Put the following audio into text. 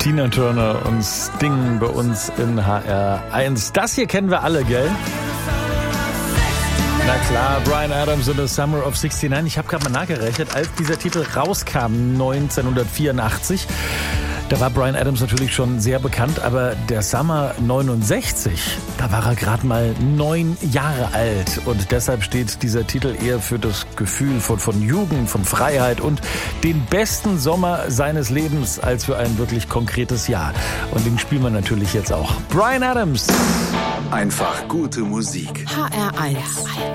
Tina Turner und Sting bei uns in HR1. Das hier kennen wir alle, gell? Na klar, Bryan Adams und The Summer of 69. Ich habe gerade mal nachgerechnet, als dieser Titel rauskam, 1984, da war Bryan Adams natürlich schon sehr bekannt, aber der Summer 69, da war er gerade mal 9 Jahre alt. Und deshalb steht dieser Titel eher für das Gefühl von Jugend, von Freiheit und den besten Sommer seines Lebens als für ein wirklich konkretes Jahr. Und den spielen wir natürlich jetzt auch. Bryan Adams. Einfach gute Musik. HR1.